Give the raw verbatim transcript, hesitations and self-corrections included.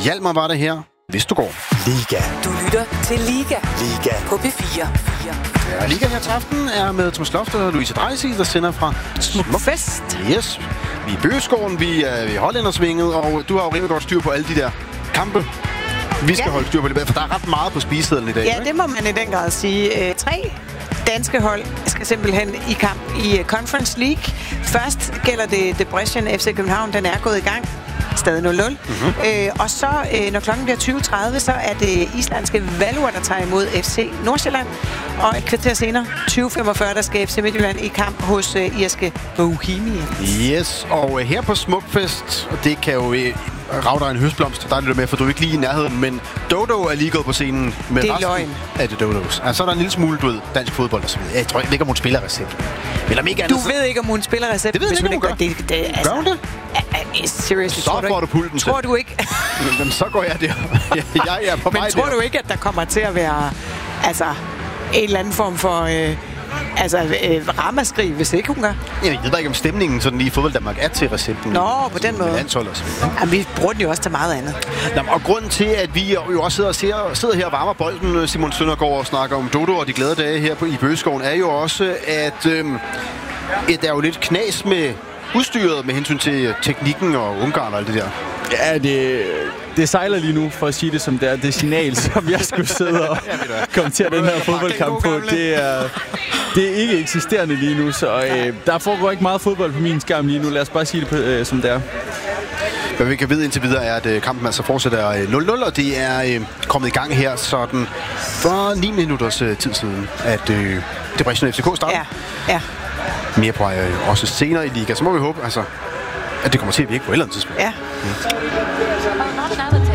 Hjalmar var det her. Vestergaard. Liga. Du lytter til Liga. Liga. På P fire. Ja, Liga her til aften er med Thomas Loft og Louise Dreisig, der sender fra Smukfest. Yes. Vi er i Bøgeskoven, vi er i Hollændersvinget, og du har jo rimelig godt styr på alle de der kampe. Vi skal ja. holde styr på det, for der er ret meget på spisesedlen i dag. Ja, ikke? det må man i den grad sige. Tre danske hold skal simpelthen i kamp i Conference League. Først gælder det Debrecen F C København, den er gået i gang. Stadig nul nul. Mm-hmm. Øh, og så, øh, når klokken bliver tyve tredive, så er det islandske Valur, der tager imod F C Nordsjælland. Og et kvarter senere, tyve femogfyrre, der skal F C Midtjylland i kamp hos øh, irske Bohemia. Yes, og øh, her på Smukfest, og det kan jo øh, rave dig en høstblomst, der er lidt med, for du er ikke lige i nærheden, men Dodo er lige gået på scenen med det er resten løgn. af det Dodos. Altså, så er der en lille smule, du ved, dansk fodbold og så videre. Jeg tror ikke, om hun spiller recept. Eller ikke andet, Du så... ved ikke, om hun spiller recept. Det ved jeg ikke, om hun gør. Det, det, altså, gør hun det? Seriously, Så får du pulten Tror til. du ikke? Jamen, så går jeg der. Jeg er på Men vej tror der. du ikke, at der kommer til at være altså, en eller anden form for øh, altså, øh, ramaskrig, hvis ikke hun gør? Jeg ved ikke, om stemningen sådan lige i fodbold Danmark er til recepten. Nå, på den måde. Landshold og så videre. Jamen, vi bruger den jo også til meget andet. Nå, og grunden til, at vi jo også sidder, og ser, sidder her og varmer bolden, Simon Søndergaard, og snakker om Dodo og de glade dage her på, i Bøgeskoven, er jo også, at øhm, et, der er jo lidt knas med udstyret med hensyn til teknikken og Ungarn og alt det der. Ja, det, det sejler lige nu, for at sige det som det er. Det signal, som jeg skulle sidde og kommentere den her fodboldkamp på, det er, det er ikke eksisterende lige nu. Så øh, der foregår ikke meget fodbold på min skærm lige nu. Lad os bare sige det på, øh, som det er. Hvad vi kan vide indtil videre er, at øh, kampen altså fortsætter øh, nul nul, og det er øh, kommet i gang her sådan for ni minutters øh, tid siden, at øh, Debrecen F C K starter. Ja, ja. Mere på øh, også senere i liga, så må vi håbe, altså, at det kommer til at virke på et eller andet tidspunkt. Ja. Mm.